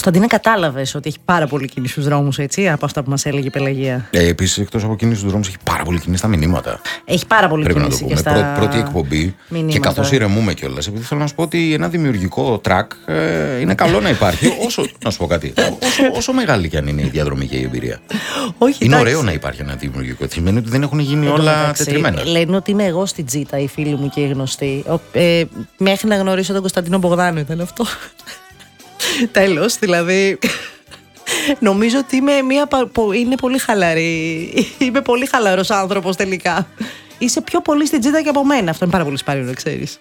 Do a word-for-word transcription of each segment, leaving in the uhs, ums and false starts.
Κωνσταντίνα, κατάλαβες ότι έχει πάρα πολύ κίνηση στους δρόμους, έτσι, από αυτά που μας έλεγε η Πελαγία. Ε, επίσης, εκτός από κίνηση στους δρόμους, έχει πάρα πολύ κίνηση στα μηνύματα. Έχει πάρα πολύ Πρέπει κίνηση να το πούμε. και στα Πρω, πρώτη εκπομπή. Μηνύματα. Και καθώς ηρεμούμε κιόλας, επειδή θέλω να σου πω ότι ένα δημιουργικό τρακ ε, είναι καλό να υπάρχει. Όσο, να σου πω κάτι. Όσο, όσο μεγάλη κι αν είναι η διαδρομή και η εμπειρία. Όχι, είναι εντάξει. ωραίο να υπάρχει ένα δημιουργικό. Σημαίνει ότι δεν έχουν γίνει όλα τετριμένα. Λένε ότι είμαι εγώ στην Τζίτα, οι φίλοι μου και οι γνωστοί. Ε, μέχρι να γνωρίσω τον Κωνσταντίνο Μπογδάνο ήταν αυτό. Τέλος, δηλαδή. Νομίζω ότι είμαι μια, είναι πολύ χαλαρή. Είμαι πολύ χαλαρός άνθρωπος τελικά. Είσαι πιο πολύ στην Τζίτα και από μένα. Αυτό είναι πάρα πολύ σπάνιο να ξέρεις.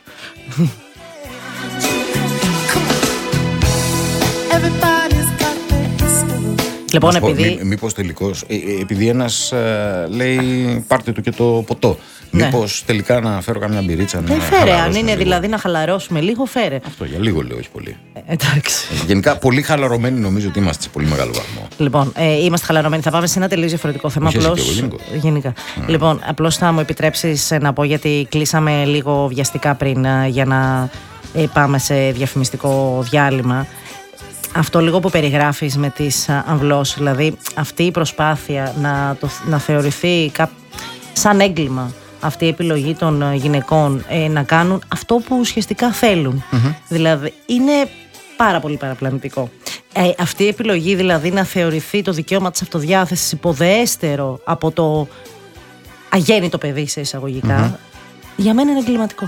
Λοιπόν, επειδή... Μή, μήπως τελικώς, ε, ε, επειδή ένας ε, λέει πάρτε του και το ποτό, ναι. Μήπως τελικά να φέρω καμιά μπυρίτσα να φέρε, αν είναι λίγο. Δηλαδή να χαλαρώσουμε λίγο, φέρε. Αυτό για λίγο λέω, όχι πολύ. Ε, εντάξει. Ε, γενικά, πολύ χαλαρωμένοι νομίζω ότι είμαστε σε πολύ μεγάλο βαθμό. Λοιπόν, ε, είμαστε χαλαρωμένοι. Θα πάμε σε ένα τελείως διαφορετικό θέμα. Απλώς, γενικά. Mm. Λοιπόν, απλώς θα μου επιτρέψεις να πω, γιατί κλείσαμε λίγο βιαστικά πριν για να ε, πάμε σε διαφημιστικό διάλειμμα. Αυτό λίγο που περιγράφεις με τις αμβλώσεις, δηλαδή αυτή η προσπάθεια να, το, να θεωρηθεί κά, σαν έγκλημα αυτή η επιλογή των γυναικών ε, να κάνουν αυτό που ουσιαστικά θέλουν. Mm-hmm. Δηλαδή είναι πάρα πολύ παραπλανητικό. Ε, αυτή η επιλογή δηλαδή να θεωρηθεί το δικαίωμα της αυτοδιάθεσης υποδεέστερο από το αγέννητο παιδί σε εισαγωγικά, mm-hmm. για μένα είναι εγκληματικό.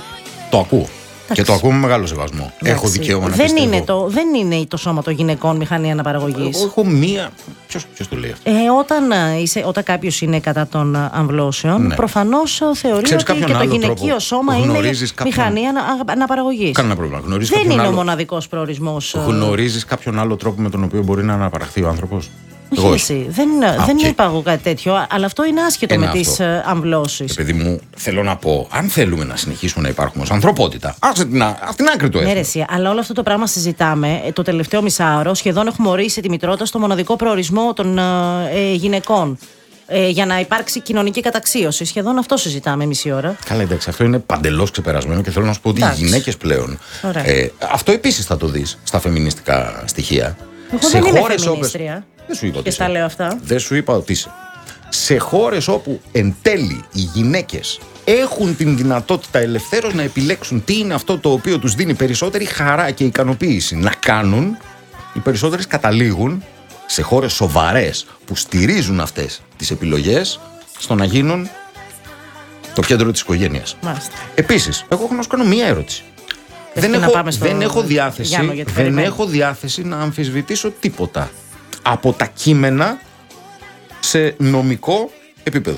Το ακούω. Και το ακούω με μεγάλο σεβασμό. Εντάξει. Έχω δικαίωμα να δεν πιστεύω. Είναι το, δεν είναι το σώμα των γυναικών μηχανή αναπαραγωγής. Εγώ έχω μία. Ποιος, ποιος το λέει αυτό. Ε, όταν είσαι, όταν κάποιος είναι κατά των αμβλώσεων, ναι. προφανώς θεωρεί Ξέρεις ότι και το γυναικείο σώμα είναι κάποιον... μηχανή ανα, αναπαραγωγής. Κανένα πρόβλημα. Γνωρίζεις δεν είναι άλλο... ο μοναδικός προορισμός. Γνωρίζεις κάποιον άλλο τρόπο με τον οποίο μπορεί να αναπαραχθεί ο άνθρωπος. Όχι, εγώ εσύ. Δεν, ah, δεν okay. είπα εγώ κάτι τέτοιο, αλλά αυτό είναι άσχετο Ένα με τις αμβλώσεις. Επειδή μου θέλω να πω, αν θέλουμε να συνεχίσουμε να υπάρχουμε ως ανθρωπότητα, ας την, ας την άκρη του έχουμε. Ναι, ρε, αλλά όλο αυτό το πράγμα συζητάμε το τελευταίο μισάωρο. Σχεδόν έχουμε ορίσει τη μητρότητα στο μοναδικό προορισμό των ε, γυναικών. Ε, για να υπάρξει κοινωνική καταξίωση. Σχεδόν αυτό συζητάμε μισή ώρα. Καλά, εντάξει, αυτό είναι παντελώς ξεπερασμένο και θέλω να σου πω ότι εντάξει. οι γυναίκες πλέον. Ε, αυτό επίσης θα το δεις στα φεμινιστικά στοιχεία. Εγώ σε δεν είμαι χώρες φεμινίστρια. Όπες... Δεν σου είπα ότι και στα λέω αυτά. Δεν σου είπα ότι είσαι. Σε χώρες όπου εν τέλει οι γυναίκες έχουν την δυνατότητα ελευθέρως να επιλέξουν τι είναι αυτό το οποίο τους δίνει περισσότερη χαρά και ικανοποίηση να κάνουν, οι περισσότερες καταλήγουν σε χώρες σοβαρές που στηρίζουν αυτές τις επιλογές στο να γίνουν το κέντρο της οικογένειας. Μάλιστα. Επίσης, εγώ έχω να σου κάνω μία ερώτηση. Δεν έχω, δεν, έχω διάθεση, Γιάννο, δεν έχω διάθεση να αμφισβητήσω τίποτα από τα κείμενα σε νομικό επίπεδο.